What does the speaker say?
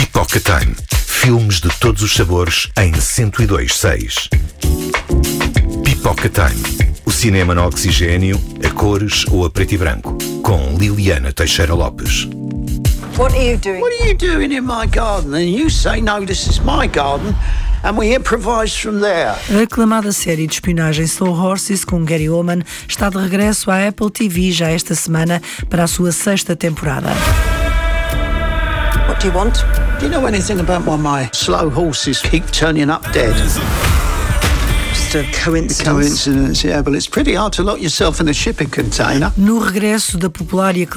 Pipoca Time. Filmes de todos os sabores em 102.6. Pipoca Time. O cinema no oxigênio, a cores ou a preto e branco. Com Liliana Teixeira Lopes. What are you doing? What are you doing in my garden? And you say, no, this is my garden. And we improvise from there. A aclamada série de espionagem Slow Horses com Gary Oldman está de regresso à Apple TV já esta semana para a sua 6ª temporada. What do you want? Do you know anything about why my slow horses keep turning up dead? Just a coincidence. Coincidence, yeah, but it's pretty hard to lock yourself in a shipping container. No regresso da popular e